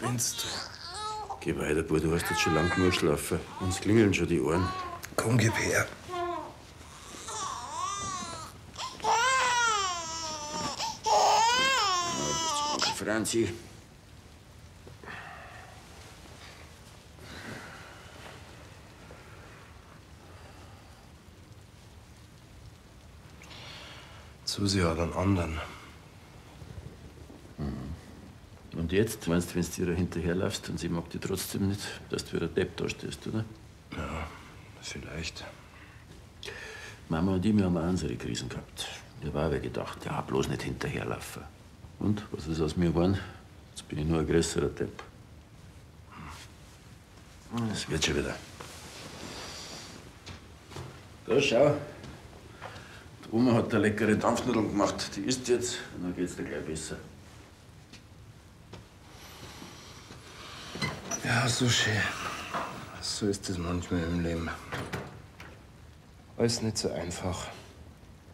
meinst du? Geh weiter, Bub, du hast jetzt schon lang genug geschlafen. Uns klingeln schon die Ohren. Komm, gib her. Onkel Franzi. Susi hat einen anderen. Und jetzt, meinst du, wenn du ihr hinterherläufst und sie mag dich trotzdem nicht, dass du wieder Depp dastehst, oder? Ja, vielleicht. Mama und ich, wir haben auch unsere Krisen gehabt. Ich habe auch gedacht, ja, bloß nicht hinterherlaufen. Und, was ist aus mir geworden? Jetzt bin ich nur ein größerer Depp. Das wird schon wieder. Da, schau. Die Oma hat eine leckere Dampfnudeln gemacht. Die isst jetzt und dann geht's dir gleich besser. Ja, so schön. So ist es manchmal im Leben. Alles nicht so einfach.